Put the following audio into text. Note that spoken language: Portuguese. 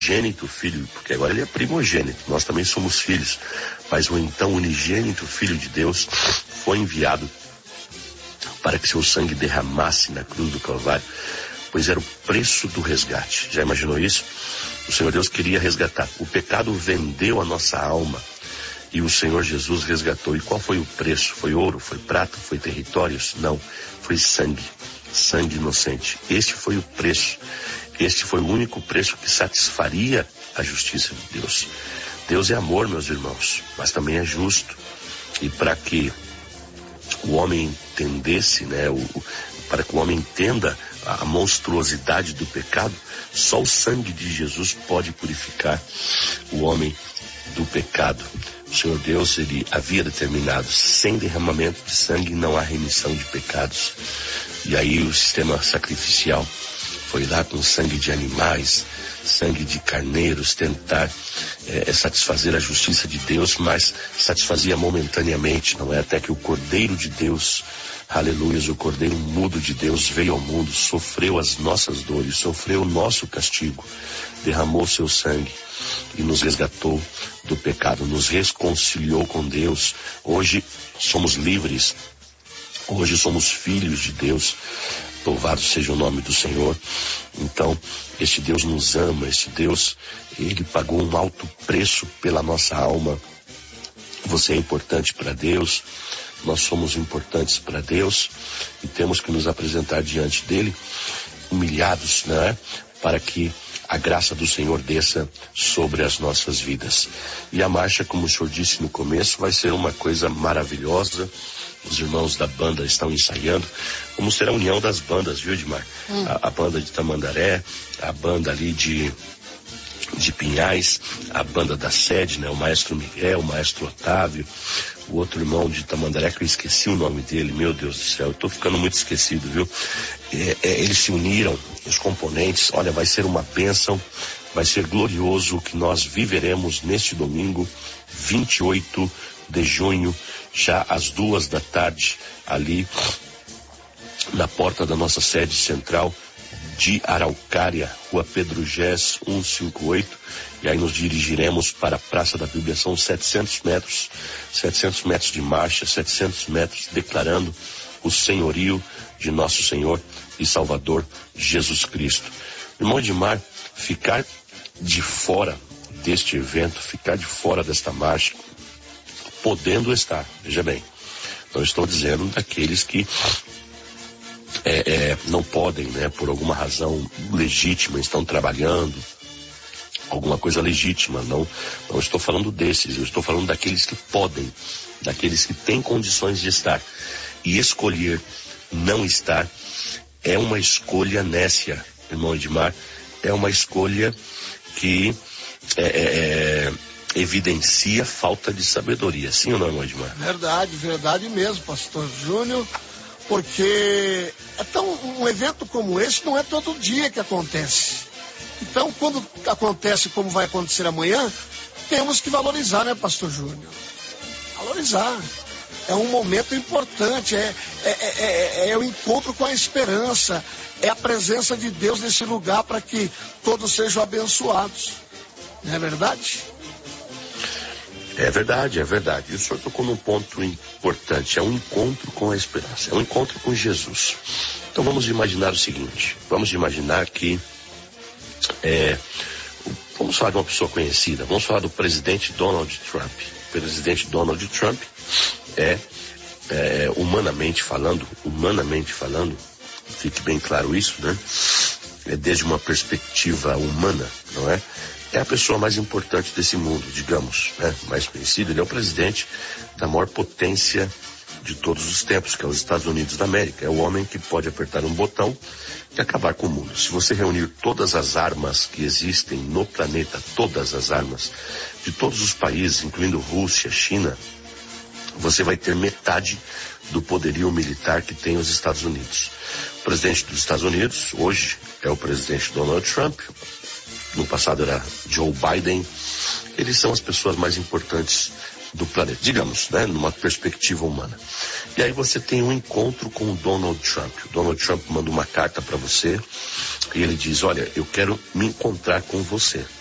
unigênito filho, porque agora ele é primogênito, nós também somos filhos, mas o então unigênito filho de Deus foi enviado para que seu sangue derramasse na cruz do Calvário, pois era o preço do resgate. Já imaginou isso? O Senhor Deus queria resgatar. O pecado vendeu a nossa alma e o Senhor Jesus resgatou. E qual foi o preço? Foi ouro? Foi prata? Foi territórios? Não, foi sangue. Sangue inocente. Este foi o preço. Este foi o único preço que satisfaria a justiça de Deus. Deus é amor, meus irmãos, mas também é justo. E para que o homem entendesse, para que o homem entenda a monstruosidade do pecado, só o sangue de Jesus pode purificar o homem do pecado. O Senhor Deus, ele havia determinado, sem derramamento de sangue não há remissão de pecados. E aí o sistema sacrificial foi lá com sangue de animais, sangue de carneiros, tentar satisfazer a justiça de Deus, mas satisfazia momentaneamente, não é? Até que o Cordeiro de Deus, aleluia, o Cordeiro mudo de Deus veio ao mundo, sofreu as nossas dores, sofreu o nosso castigo, derramou seu sangue e nos resgatou do pecado, nos reconciliou com Deus. Hoje somos livres, hoje somos filhos de Deus. Louvado seja o nome do Senhor. Então, este Deus nos ama, este Deus, ele pagou um alto preço pela nossa alma. Você é importante para Deus, nós somos importantes para Deus e temos que nos apresentar diante dele, humilhados, né? Para que a graça do Senhor desça sobre as nossas vidas. E a marcha, como o senhor disse no começo, vai ser uma coisa maravilhosa. Os irmãos da banda estão ensaiando. Vamos ter a união das bandas, viu, Edmar? A banda de Tamandaré, a banda ali de Pinhais, a banda da sede, né? O maestro Miguel, o maestro Otávio, o outro irmão de Tamandaré, que eu esqueci o nome dele, meu Deus do céu, eu tô ficando muito esquecido, viu? Eles se uniram, os componentes, olha, vai ser uma bênção, vai ser glorioso o que nós viveremos neste domingo, 28 de junho, já às 14h, ali na porta da nossa sede central de Araucária, Rua Pedro Gés, 158, e aí nos dirigiremos para a Praça da Bíblia. São 700 metros de marcha, 700 metros declarando o senhorio de nosso Senhor e Salvador Jesus Cristo. Irmão Edmar, ficar de fora deste evento, ficar de fora desta marcha, podendo estar, veja bem, não estou dizendo daqueles que não podem, né, por alguma razão legítima, estão trabalhando, alguma coisa legítima, não estou falando desses, eu estou falando daqueles que podem, daqueles que têm condições de estar. E escolher não estar é uma escolha nécia, irmão Edmar, é uma escolha que evidencia falta de sabedoria, sim ou não, irmão Edmar? Verdade mesmo, pastor Júnior, porque um evento como esse não é todo dia que acontece. Então, quando acontece como vai acontecer amanhã, temos que valorizar, né, pastor Júnior? Valorizar. É um momento importante, é o encontro com a esperança, é a presença de Deus nesse lugar para que todos sejam abençoados. Não é verdade? É verdade. E o senhor tocou num ponto importante, é um encontro com a esperança, é um encontro com Jesus. Então vamos imaginar o seguinte, vamos imaginar que, vamos falar de uma pessoa conhecida, vamos falar do presidente Donald Trump. O presidente Donald Trump humanamente falando, fique bem claro isso, né? Desde uma perspectiva humana, não é? É a pessoa mais importante desse mundo, digamos, né? Mais conhecido, ele é o presidente da maior potência de todos os tempos, que é os Estados Unidos da América. É o homem que pode apertar um botão e acabar com o mundo. Se você reunir todas as armas que existem no planeta, todas as armas de todos os países, incluindo Rússia, China, você vai ter metade do poderio militar que tem os Estados Unidos. O presidente dos Estados Unidos, hoje, é o presidente Donald Trump. No passado era Joe Biden. Eles são as pessoas mais importantes do planeta, digamos, né, numa perspectiva humana. E aí você tem um encontro com o Donald Trump. O Donald Trump manda uma carta para você e ele diz, olha, eu quero me encontrar com você.